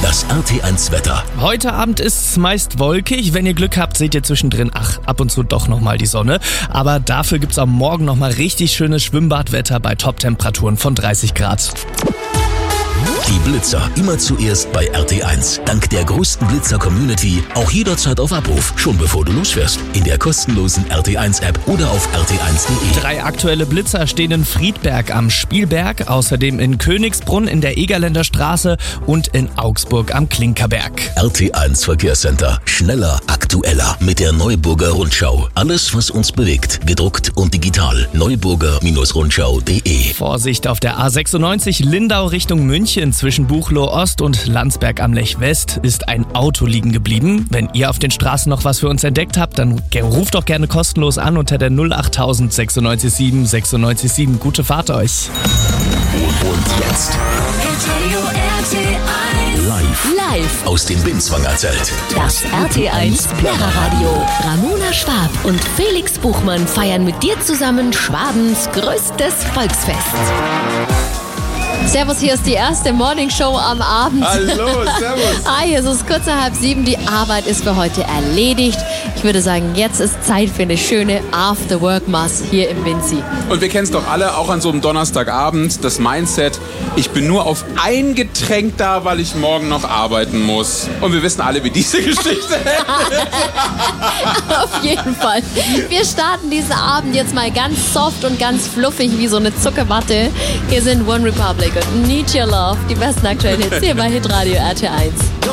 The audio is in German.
Das RT1 Wetter. Heute Abend ist es meist wolkig. Wenn ihr Glück habt, seht ihr zwischendrin ab und zu doch nochmal die Sonne. Aber dafür gibt's am Morgen nochmal richtig schönes Schwimmbadwetter bei Top-Temperaturen von 30 Grad. Die Blitzer immer zuerst bei RT1. Dank der größten Blitzer-Community auch jederzeit auf Abruf, schon bevor du losfährst. In der kostenlosen RT1-App oder auf rt1.de. 3 aktuelle Blitzer stehen in Friedberg am Spielberg, außerdem in Königsbrunn in der Egerländer Straße und in Augsburg am Klinkerberg. RT1 Verkehrscenter. Schneller, aktueller mit der Neuburger Rundschau. Alles, was uns bewegt, gedruckt und digital. Neuburger-Rundschau.de. Vorsicht auf der A96 Lindau Richtung München. Zwischen Buchloe Ost und Landsberg am Lech West ist ein Auto liegen geblieben. Wenn ihr auf den Straßen noch was für uns entdeckt habt, dann ruft doch gerne kostenlos an unter der 08000 967 967. Gute Fahrt euch. Und jetzt live aus dem Binswanger Zelt. Das RT1 Lehrerradio. Ramona Schwab und Felix Buchmann feiern mit dir zusammen Schwabens größtes Volksfest. Servus, hier ist die erste Morningshow am Abend. Hallo, servus. Hi, es ist kurz nach 6:30. Die Arbeit ist für heute erledigt. Ich würde sagen, jetzt ist Zeit für eine schöne After-Work-Mass hier im Vinci. Und wir kennen es doch alle, auch an so einem Donnerstagabend, das Mindset, ich bin nur auf ein Getränk da, weil ich morgen noch arbeiten muss. Und wir wissen alle, wie diese Geschichte endet. Auf jeden Fall. Wir starten diesen Abend jetzt mal ganz soft und ganz fluffig wie so eine Zuckerwatte. Hier sind One Republic und Need Your Love, die besten aktuellen Hits hier bei Hitradio RT1.